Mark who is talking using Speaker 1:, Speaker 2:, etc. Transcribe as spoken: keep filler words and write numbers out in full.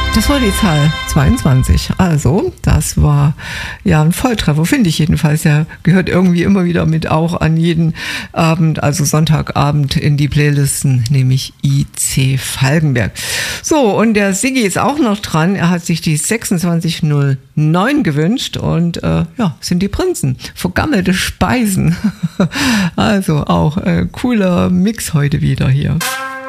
Speaker 1: Das war die Zahl zweiundzwanzig. Also, das war ja ein Volltreffer, finde ich jedenfalls. Der gehört irgendwie immer wieder mit auch an jeden Abend, also Sonntagabend in die Playlisten, nämlich I C Falkenberg. So, und der Siggi ist auch noch dran. Er hat sich die sechsundzwanzig null neun gewünscht und äh, ja, sind die Prinzen. Vergammelte Speisen. Also auch äh, cooler Mix heute wieder hier.